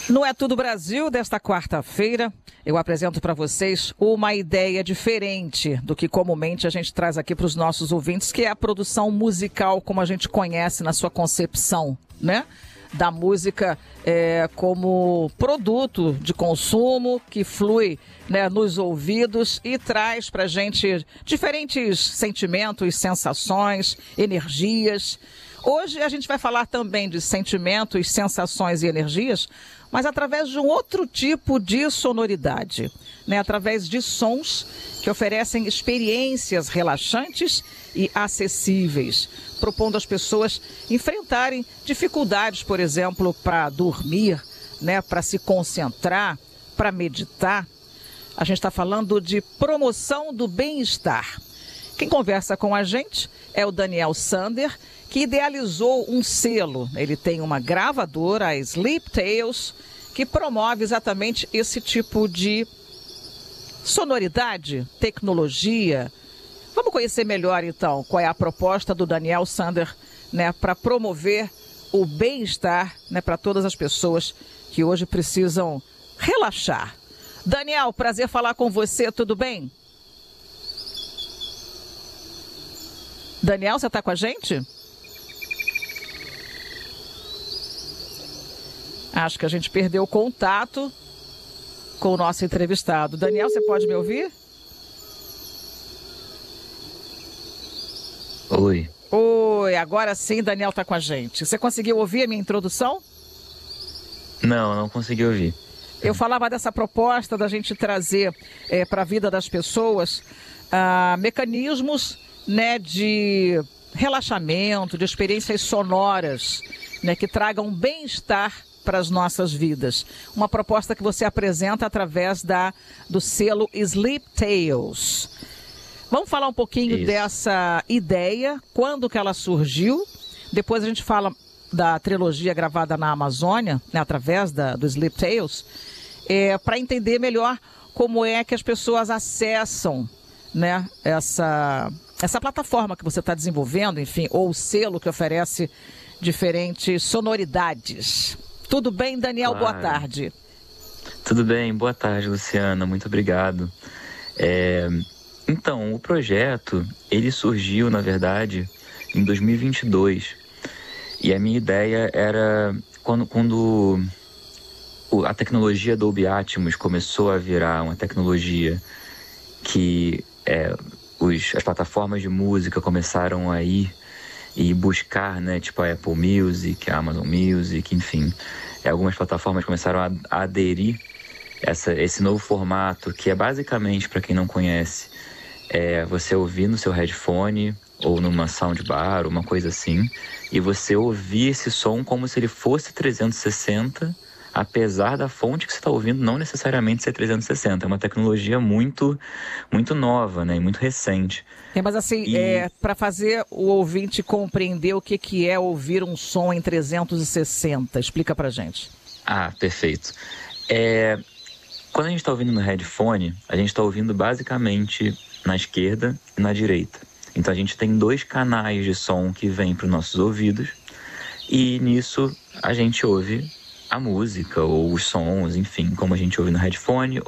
No É Tudo Brasil, desta quarta-feira, eu apresento para vocês uma ideia diferente do que comumente a gente traz aqui para os nossos ouvintes, que é a produção musical como a gente conhece na sua concepção, né? Da música como produto de consumo que flui, né, nos ouvidos e traz para a gente diferentes sentimentos, sensações, energias. Hoje a gente vai falar também de sentimentos, sensações e energias, mas através de um outro tipo de sonoridade, né? Através de sons que oferecem experiências relaxantes e acessíveis, propondo às pessoas enfrentarem dificuldades, por exemplo, para dormir, né? Para se concentrar, para meditar. A gente está falando de promoção do bem-estar. Quem conversa com a gente é o Daniel Sander, que idealizou um selo. Ele tem uma gravadora, a Sleep Tales, que promove exatamente esse tipo de sonoridade, tecnologia. Vamos conhecer melhor, então, qual é a proposta do Daniel Sander, né, para promover o bem-estar, né, para todas as pessoas que hoje precisam relaxar. Daniel, prazer falar com você, tudo bem? Daniel, você está com a gente? Acho que a gente perdeu o contato com o nosso entrevistado. Daniel, você pode me ouvir? Oi. Oi, agora sim, Daniel está com a gente. Você conseguiu ouvir a minha introdução? Não consegui ouvir. Eu falava dessa proposta da gente trazer para a vida das pessoas mecanismos, né, de relaxamento, de experiências sonoras, né, que tragam bem-estar para as nossas vidas. Uma proposta que você apresenta através do selo Sleep Tales. Vamos falar um pouquinho dessa ideia, quando que ela surgiu. Depois a gente fala da trilogia gravada na Amazônia, né, através do Sleep Tales, para entender melhor como é que as pessoas acessam, né, essa plataforma que você está desenvolvendo, enfim, ou o selo que oferece diferentes sonoridades. Tudo bem, Daniel? Claro. Boa tarde. Tudo bem, boa tarde, Luciana, muito obrigado. Então, o projeto, ele surgiu, na verdade, em 2022. E a minha ideia era, quando a tecnologia Dolby Atmos começou a virar uma tecnologia que as plataformas de música começaram a ir e buscar, né, tipo a Apple Music, a Amazon Music, enfim. Algumas plataformas começaram a aderir esse novo formato, que é basicamente, para quem não conhece, você ouvir no seu headphone ou numa soundbar, uma coisa assim, e você ouvir esse som como se ele fosse 360, apesar da fonte que você está ouvindo não necessariamente ser 360. É uma tecnologia muito, muito nova, né, e muito recente. Mas assim, para fazer o ouvinte compreender o que é ouvir um som em 360, explica pra gente. Perfeito. Quando a gente está ouvindo no headphone, a gente está ouvindo basicamente na esquerda e na direita. Então a gente tem 2 canais de som que vêm para os nossos ouvidos, e nisso a gente ouve a música ou os sons, enfim, como a gente ouve no headphone